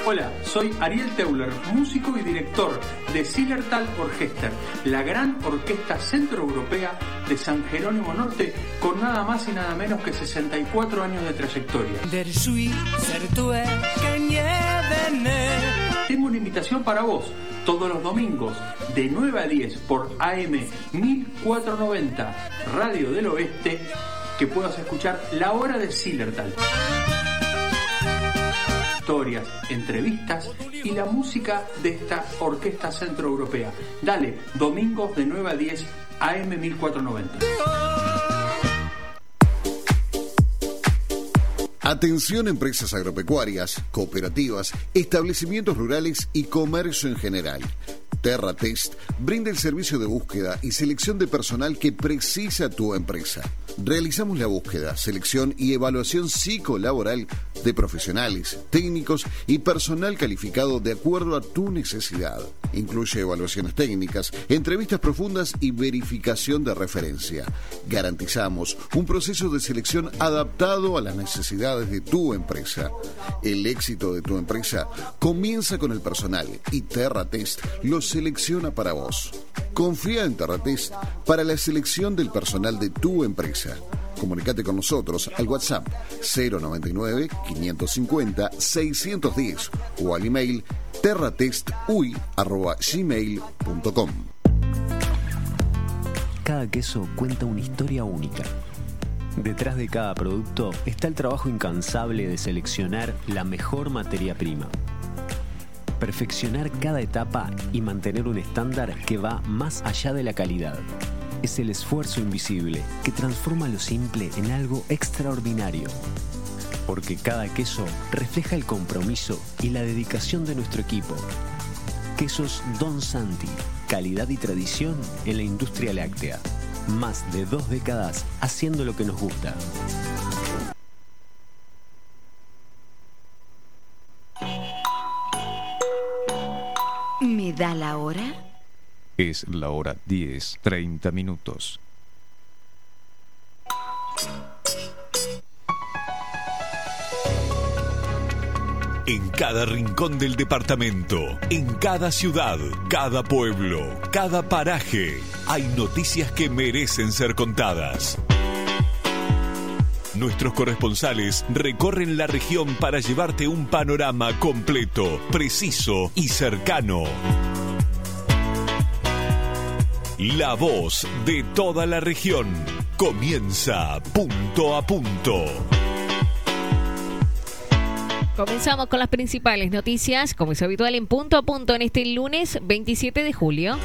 Hola, soy Ariel Teuler, músico y director de Zillertal Orchester, la gran orquesta centroeuropea de San Jerónimo Norte, con nada más y nada menos que 64 años de trayectoria. Tengo una invitación para vos, todos los domingos, de 9 a 10 por AM 1490, Radio del Oeste, que puedas escuchar La Hora de Zillertal. Historias, entrevistas y la música de esta orquesta centroeuropea. Dale, domingos de 9 a 10, AM 1490. Atención empresas agropecuarias, cooperativas, establecimientos rurales y comercio en general. TerraTest brinda el servicio de búsqueda y selección de personal que precisa tu empresa. Realizamos la búsqueda, selección y evaluación psicolaboral de profesionales, técnicos y personal calificado de acuerdo a tu necesidad. Incluye evaluaciones técnicas, entrevistas profundas y verificación de referencia. Garantizamos un proceso de selección adaptado a las necesidades de tu empresa. El éxito de tu empresa comienza con el personal y TerraTest lo selecciona para vos. Confía en TerraTest para la selección del personal de tu empresa. Comunicate con nosotros al WhatsApp 099 550 610 o al email terratestui@gmail.com. Cada queso cuenta una historia única. Detrás de cada producto está el trabajo incansable de seleccionar la mejor materia prima. Perfeccionar cada etapa y mantener un estándar que va más allá de la calidad. Es el esfuerzo invisible que transforma lo simple en algo extraordinario. Porque cada queso refleja el compromiso y la dedicación de nuestro equipo. Quesos Don Santi, calidad y tradición en la industria láctea. Más de 2 décadas haciendo lo que nos gusta. ¿Me da la hora? Es la hora 10:30. En cada rincón del departamento, en cada ciudad, cada pueblo, cada paraje, hay noticias que merecen ser contadas. Nuestros corresponsales recorren la región para llevarte un panorama completo, preciso y cercano. La voz de toda la región comienza punto a punto. Comenzamos con las principales noticias, como es habitual en punto a punto en este lunes 27 de julio.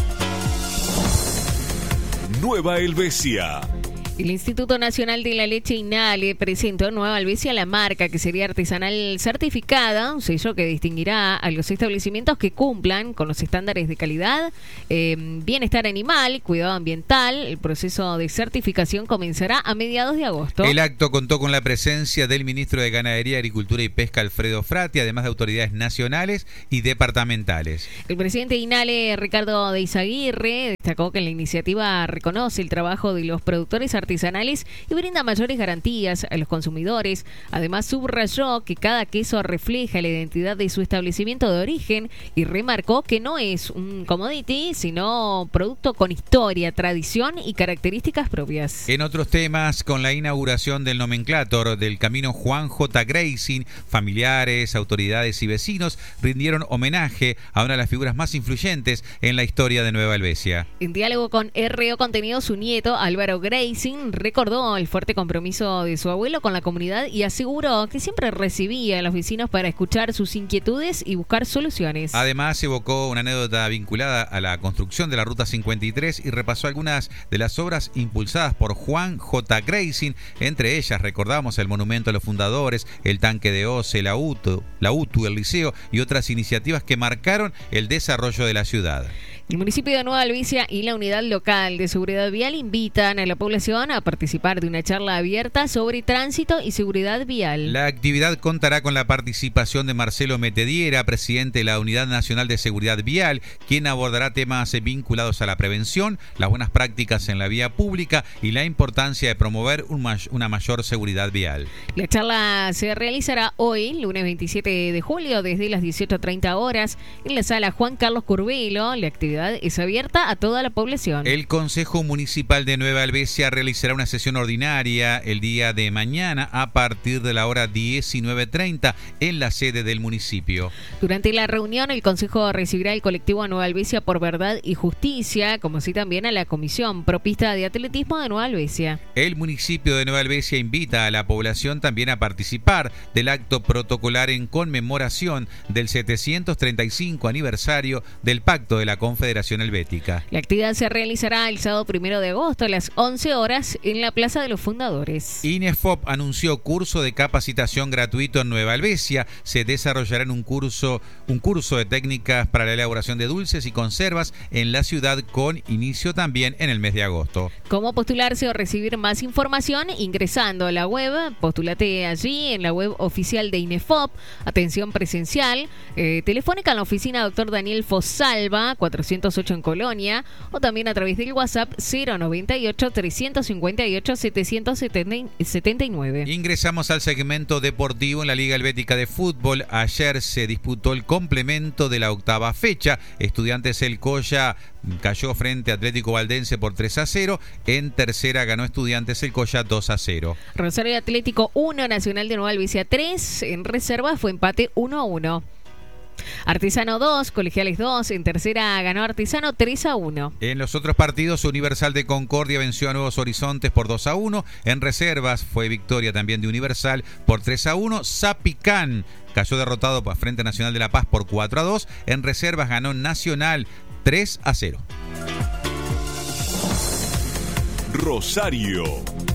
Nueva Helvecia. El Instituto Nacional de la Leche INALE presentó Nueva Helvecia, la marca que sería artesanal certificada, un sello que distinguirá a los establecimientos que cumplan con los estándares de calidad, bienestar animal, cuidado ambiental. El proceso de certificación comenzará a mediados de agosto. El acto contó con la presencia del ministro de Ganadería, Agricultura y Pesca, Alfredo Frati, además de autoridades nacionales y departamentales. El presidente de INALE, Ricardo de Izaguirre, destacó que la iniciativa reconoce el trabajo de los productores artesanales y brinda mayores garantías a los consumidores. Además, subrayó que cada queso refleja la identidad de su establecimiento de origen y remarcó que no es un commodity, sino producto con historia, tradición y características propias. En otros temas, con la inauguración del nomenclátor del camino Juan J. Grazing, familiares, autoridades y vecinos rindieron homenaje a una de las figuras más influyentes en la historia de Nueva Helvecia. En diálogo con RO Contenido, su nieto, Álvaro Grazing, recordó el fuerte compromiso de su abuelo con la comunidad y aseguró que siempre recibía a los vecinos para escuchar sus inquietudes y buscar soluciones. Además, evocó una anécdota vinculada a la construcción de la Ruta 53 y repasó algunas de las obras impulsadas por Juan J. Grazing. Entre ellas, recordamos el monumento a los fundadores, el tanque de OCE, la UTU, el liceo y otras iniciativas que marcaron el desarrollo de la ciudad. El municipio de Nueva Helvecia y la Unidad Local de Seguridad Vial invitan a la población invitación a participar de una charla abierta sobre tránsito y seguridad vial. La actividad contará con la participación de Marcelo Metediera, presidente de la Unidad Nacional de Seguridad Vial, quien abordará temas vinculados a la prevención, las buenas prácticas en la vía pública y la importancia de promover una mayor seguridad vial. La charla se realizará hoy, lunes 27 de julio, desde las 18:30 horas, en la sala Juan Carlos Curvelo. La actividad es abierta a toda la población. El Consejo Municipal de Nueva Alvesia realizará una sesión ordinaria el día de mañana a partir de la hora 19:30 en la sede del municipio. Durante la reunión, el Consejo recibirá el colectivo Nueva Alvesia por Verdad y Justicia, como así también a la Comisión Propista de Atletismo de Nueva Alvesia. El municipio de Nueva Alvesia invita a la población también a participar del acto protocolar en conmemoración del 735 aniversario del Pacto de la Confederación Helvética. La actividad se realizará el sábado 1 de agosto a las 11 horas en la Plaza de los Fundadores. INEFOP anunció curso de capacitación gratuito en Nueva Alvesia. Se desarrollará en un curso de técnicas para la elaboración de dulces y conservas en la ciudad, con inicio también en el mes de agosto. ¿Cómo postularse o recibir más información? Ingresando a la web, postúlate allí en la web oficial de INEFOP. Atención presencial, telefónica en la oficina Dr. Daniel Fosalva, 408 en Colonia, o también a través del WhatsApp 098-358-779. Ingresamos al segmento deportivo en la Liga Helvética de Fútbol. Ayer se disputó el complemento de la octava fecha. Estudiantes El Colla cayó frente a Atlético Valdense por 3-0. En tercera ganó Estudiantes El Colla 2-0. Rosario Atlético 1, Nacional de Nueva Alvesia 3. En reserva fue empate 1-1. Artesano 2, Colegiales 2, en tercera ganó Artesano 3-1. En los otros partidos, Universal de Concordia venció a Nuevos Horizontes por 2-1. En reservas fue victoria también de Universal por 3-1. Zapicán cayó derrotado frente a Nacional de La Paz por 4-2. En reservas ganó Nacional 3-0. Rosario.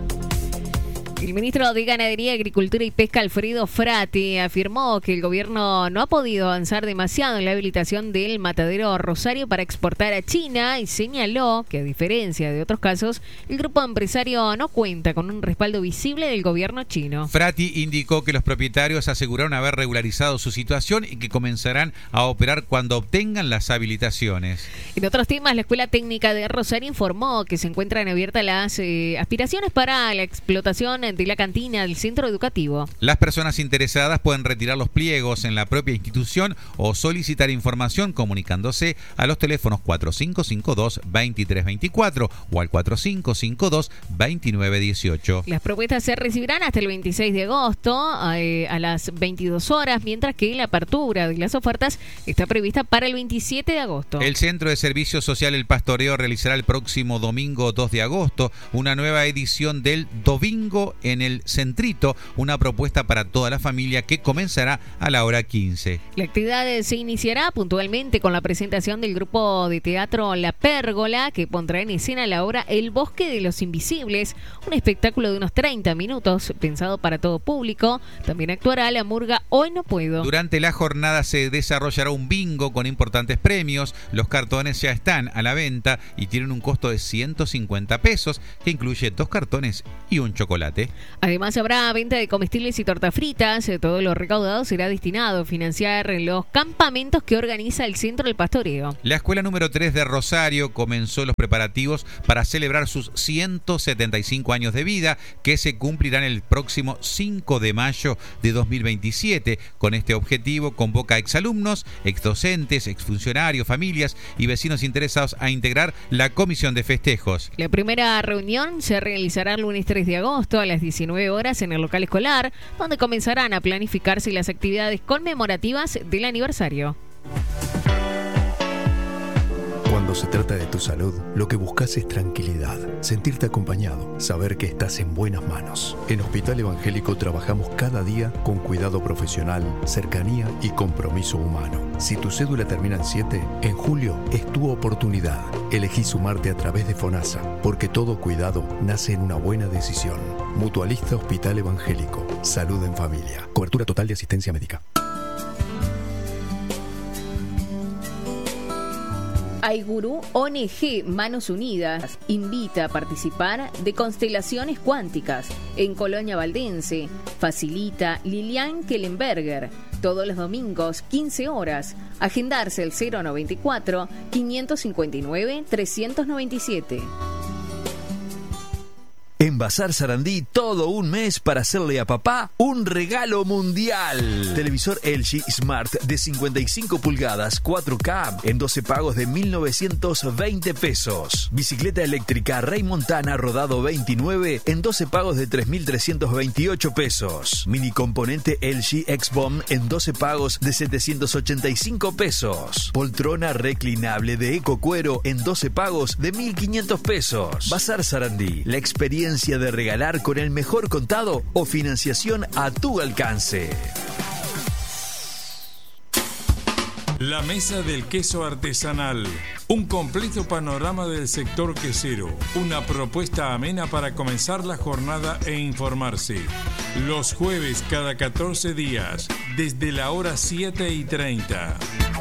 El ministro de Ganadería, Agricultura y Pesca, Alfredo Frati, afirmó que el gobierno no ha podido avanzar demasiado en la habilitación del matadero Rosario para exportar a China y señaló que, a diferencia de otros casos, el grupo empresario no cuenta con un respaldo visible del gobierno chino. Frati indicó que los propietarios aseguraron haber regularizado su situación y que comenzarán a operar cuando obtengan las habilitaciones. En otros temas, la Escuela Técnica de Rosario informó que se encuentran abiertas las aspiraciones para la explotación de la cantina del centro educativo. Las personas interesadas pueden retirar los pliegos en la propia institución o solicitar información comunicándose a los teléfonos 4552-2324 o al 4552-2918. Las propuestas se recibirán hasta el 26 de agosto a las 22 horas, mientras que la apertura de las ofertas está prevista para el 27 de agosto. El Centro de Servicio Social El Pastoreo realizará el próximo domingo 2 de agosto una nueva edición del Domingo en el Centrito, una propuesta para toda la familia que comenzará a la hora 15. La actividad se iniciará puntualmente con la presentación del grupo de teatro La Pérgola, que pondrá en escena la obra El Bosque de los Invisibles, un espectáculo de unos 30 minutos pensado para todo público. También actuará la murga Hoy No Puedo. Durante la jornada se desarrollará un bingo con importantes premios. Los cartones ya están a la venta y tienen un costo de 150 pesos, que incluye 2 cartones y un chocolate. Además habrá venta de comestibles y tortas fritas. Todo lo recaudado será destinado a financiar los campamentos que organiza el Centro del Pastoreo. La escuela número 3 de Rosario comenzó los preparativos para celebrar sus 175 años de vida, que se cumplirán el próximo 5 de mayo de 2027. Con este objetivo convoca a exalumnos, exdocentes, exfuncionarios, familias y vecinos interesados a integrar la comisión de festejos. La primera reunión se realizará el lunes 3 de agosto a las 19 horas en el local escolar, donde comenzarán a planificarse las actividades conmemorativas del aniversario. Cuando se trata de tu salud, lo que buscas es tranquilidad, sentirte acompañado, saber que estás en buenas manos. En Hospital Evangélico trabajamos cada día con cuidado profesional, cercanía y compromiso humano. Si tu cédula termina en 7, en julio es tu oportunidad. Elegí sumarte a través de FONASA, porque todo cuidado nace en una buena decisión. Mutualista Hospital Evangélico. Salud en familia. Cobertura total de asistencia médica. Aigurú ONG Manos Unidas invita a participar de constelaciones cuánticas en Colonia Valdense. Facilita Lilian Kellenberger. Todos los domingos, 15 horas. Agendarse el 094-559-397. En Bazar Sarandí, todo un mes para hacerle a papá un regalo mundial. Televisor LG Smart de 55 pulgadas 4K en 12 pagos de 1.920 pesos. Bicicleta eléctrica Rey Montana rodado 29 en 12 pagos de 3.328 pesos. Mini componente LG X-Bomb en 12 pagos de 785 pesos. Poltrona reclinable de Eco Cuero en 12 pagos de 1.500 pesos. Bazar Sarandí, la experiencia de regalar con el mejor contado o financiación a tu alcance. La Mesa del Queso Artesanal. Un completo panorama del sector quesero. Una propuesta amena para comenzar la jornada e informarse. Los jueves cada 14 días, desde la hora 7:30.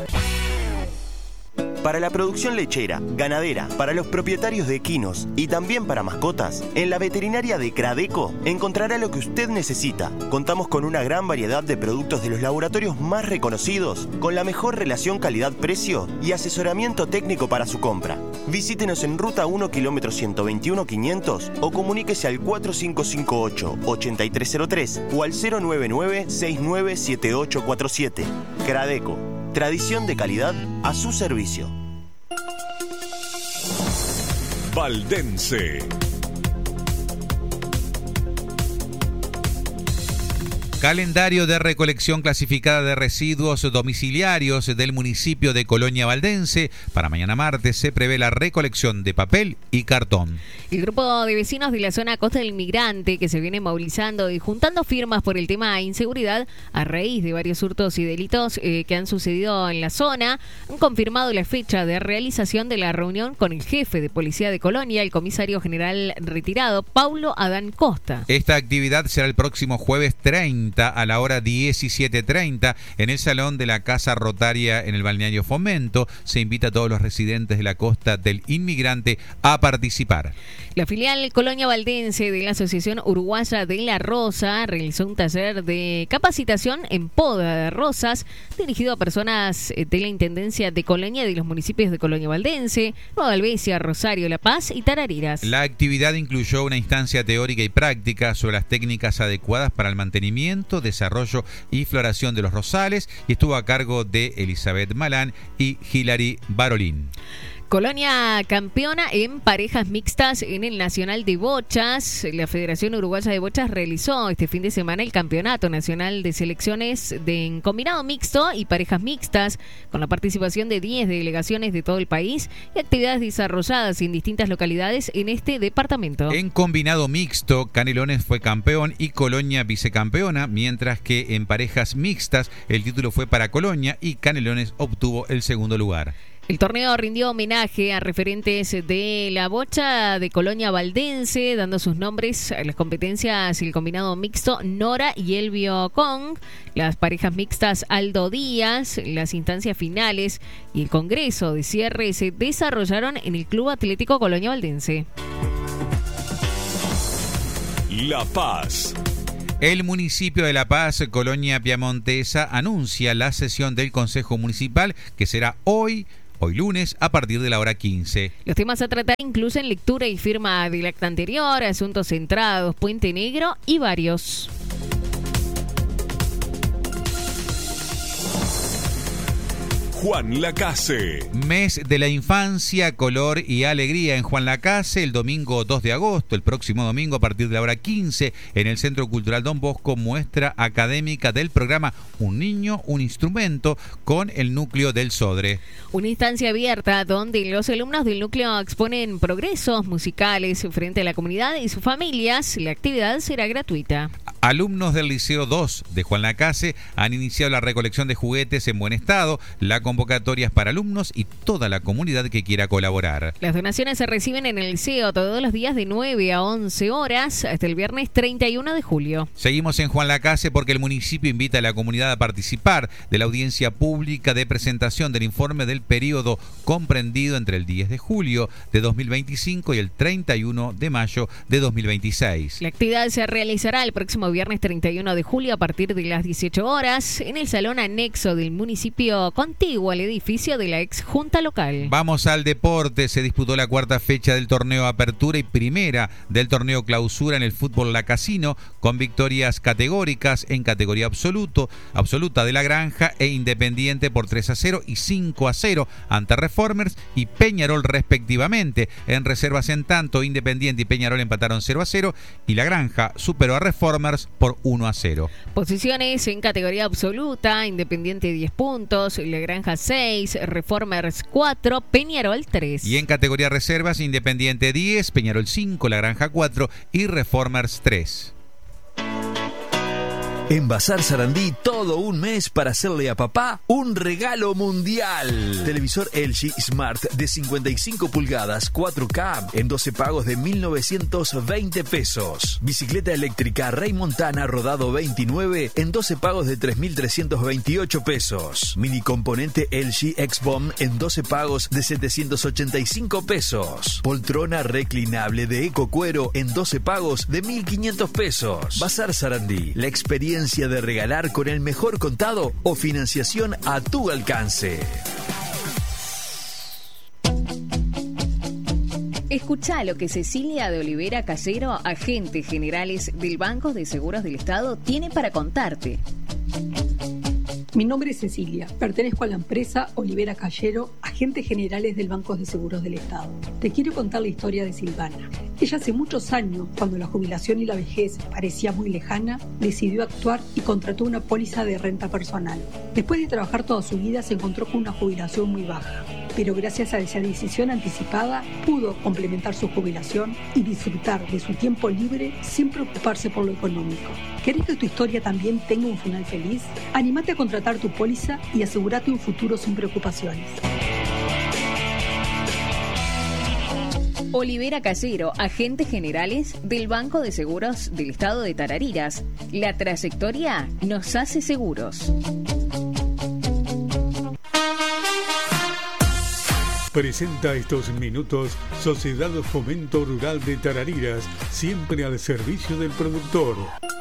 Para la producción lechera, ganadera, para los propietarios de equinos y también para mascotas, en la veterinaria de Cradeco encontrará lo que usted necesita. Contamos con una gran variedad de productos de los laboratorios más reconocidos, con la mejor relación calidad-precio y asesoramiento técnico para su compra. Visítenos en Ruta 1, kilómetro 121-500 o comuníquese al 4558-8303 o al 099-697847. Cradeco. Tradición de calidad a su servicio. Valdense. Calendario de recolección clasificada de residuos domiciliarios del municipio de Colonia Valdense. Para mañana martes se prevé la recolección de papel y cartón. El grupo de vecinos de la zona Costa del Migrante, que se viene movilizando y juntando firmas por el tema de inseguridad a raíz de varios hurtos y delitos que han sucedido en la zona, han confirmado la fecha de realización de la reunión con el jefe de policía de Colonia, el comisario general retirado, Paulo Adán Costa. Esta actividad será el próximo jueves 30 a la hora 17:30 en el Salón de la Casa Rotaria en el Balneario Fomento. Se invita a todos los residentes de la Costa del Inmigrante a participar. La filial Colonia Valdense de la Asociación Uruguaya de la Rosa realizó un taller de capacitación en poda de rosas dirigido a personas de la Intendencia de Colonia y de los municipios de Colonia Valdense, Nueva Albesia, Rosario, La Paz y Tarariras. La actividad incluyó una instancia teórica y práctica sobre las técnicas adecuadas para el mantenimiento, desarrollo y floración de los rosales y estuvo a cargo de Elizabeth Malán y Hilary Barolín. Colonia campeona en parejas mixtas en el Nacional de Bochas. La Federación Uruguaya de Bochas realizó este fin de semana el Campeonato Nacional de Selecciones en combinado mixto y parejas mixtas, con la participación de 10 delegaciones de todo el país y actividades desarrolladas en distintas localidades en este departamento. En combinado mixto, Canelones fue campeón y Colonia vicecampeona, mientras que en parejas mixtas el título fue para Colonia y Canelones obtuvo el segundo lugar. El torneo rindió homenaje a referentes de la bocha de Colonia Valdense, dando sus nombres a las competencias el combinado mixto Nora y Elvio Kong, las parejas mixtas Aldo Díaz, las instancias finales y el congreso de cierre se desarrollaron en el Club Atlético Colonia Valdense. La Paz. El municipio de La Paz, Colonia Piamontesa, anuncia la sesión del Consejo Municipal que será hoy lunes, a partir de la hora 15. Los temas a tratar incluyen lectura y firma del acta anterior, asuntos centrados, Puente Negro y varios. Juan Lacase. Mes de la infancia, color y alegría en Juan Lacase, el domingo 2 de agosto, el próximo domingo a partir de la hora 15, en el Centro Cultural Don Bosco, muestra académica del programa Un Niño, un Instrumento, con el núcleo del Sodre. Una instancia abierta donde los alumnos del núcleo exponen progresos musicales frente a la comunidad y sus familias. La actividad será gratuita. Alumnos del Liceo 2 de Juan Lacase han iniciado la recolección de juguetes en buen estado. La convocatorias para alumnos y toda la comunidad que quiera colaborar. Las donaciones se reciben en el CEO todos los días de 9 a 11 horas hasta el viernes 31 de julio. Seguimos en Juan Lacase porque el municipio invita a la comunidad a participar de la audiencia pública de presentación del informe del periodo comprendido entre el 10 de julio de 2025 y el 31 de mayo de 2026. La actividad se realizará el próximo viernes 31 de julio a partir de las 18 horas en el salón anexo del municipio contiguo al edificio de la ex junta local. Vamos al deporte. Se disputó la cuarta fecha del torneo Apertura y primera del torneo Clausura en el fútbol Lacasino, con victorias categóricas en categoría absoluta de La Granja e Independiente por 3-0 y 5-0 ante Reformers y Peñarol respectivamente. En reservas, en tanto, Independiente y Peñarol empataron 0-0 y La Granja superó a Reformers por 1-0. Posiciones en categoría absoluta: Independiente 10 puntos, La Granja 6, Reformers 4, Peñarol 3. Y en categoría reservas, Independiente 10, Peñarol 5, La Granja 4 y Reformers 3. En Bazar Sarandí, todo un mes para hacerle a papá un regalo mundial. Televisor LG Smart de 55 pulgadas 4K en 12 pagos de 1.920 pesos. Bicicleta eléctrica Rey Montana rodado 29 en 12 pagos de 3.328 pesos. Mini componente LG X-Bomb en 12 pagos de 785 pesos. Poltrona reclinable de Ecocuero en 12 pagos de 1.500 pesos. Bazar Sarandí, la experiencia de regalar con el mejor contado o financiación a tu alcance. Escuchá lo que Cecilia de Olivera Callero, agente generales del Banco de Seguros del Estado, tiene para contarte. Mi nombre es Cecilia, pertenezco a la empresa Olivera Callero, agentes generales del Banco de Seguros del Estado. Te quiero contar la historia de Silvana. Ella hace muchos años, cuando la jubilación y la vejez parecía muy lejana, decidió actuar y contrató una póliza de renta personal. Después de trabajar toda su vida se encontró con una jubilación muy baja, pero gracias a esa decisión anticipada pudo complementar su jubilación y disfrutar de su tiempo libre sin preocuparse por lo económico. ¿Querés que tu historia también tenga un final feliz? Anímate a contratar tu póliza y asegúrate un futuro sin preocupaciones. Olivera Callero, agentes generales del Banco de Seguros del Estado de Tarariras. La trayectoria nos hace seguros. Presenta estos minutos Sociedad Fomento Rural de Tarariras, siempre al servicio del productor.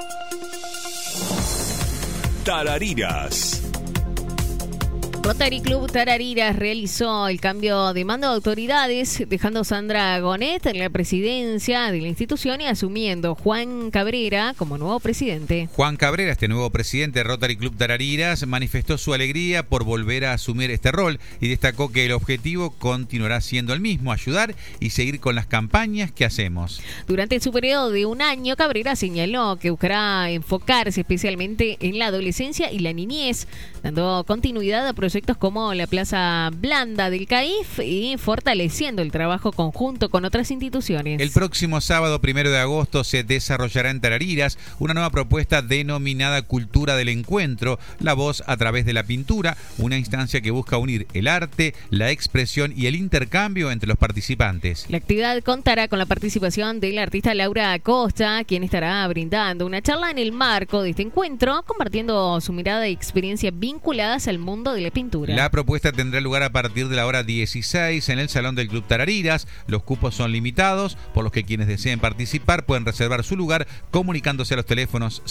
Tarariras. Rotary Club Tarariras realizó el cambio de mando de autoridades, dejando a Sandra Gonet en la presidencia de la institución y asumiendo Juan Cabrera como nuevo presidente. Juan Cabrera, este nuevo presidente de Rotary Club Tarariras, manifestó su alegría por volver a asumir este rol y destacó que el objetivo continuará siendo el mismo: ayudar y seguir con las campañas que hacemos. Durante su periodo de un año, Cabrera señaló que buscará enfocarse especialmente en la adolescencia y la niñez, dando continuidad a proyectos como la Plaza Blanda del CAIF y fortaleciendo el trabajo conjunto con otras instituciones. El próximo sábado 1 de agosto se desarrollará en Tarariras una nueva propuesta denominada Cultura del Encuentro, la voz a través de la pintura, una instancia que busca unir el arte, la expresión y el intercambio entre los participantes. La actividad contará con la participación de la artista Laura Acosta, quien estará brindando una charla en el marco de este encuentro, compartiendo su mirada y experiencia vinculadas al mundo de la pintura. La propuesta tendrá lugar a partir de la hora 16 en el Salón del Club Tarariras. Los cupos son limitados, por los que quienes deseen participar pueden reservar su lugar comunicándose a los teléfonos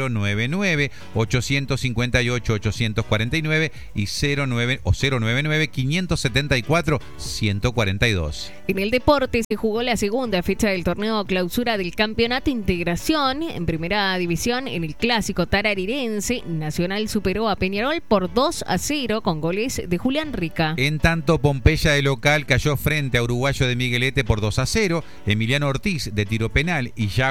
099-858-849 y 099-574-142. En el deporte se jugó la segunda fecha del torneo Clausura del Campeonato Integración. En primera división, en el clásico tararirense, Nacional superó a Peñarol por 2-0 con goles de Julián Rica. En tanto, Pompeya de local cayó frente a Uruguayo de Miguelete por 2-0. Emiliano Ortiz de tiro penal y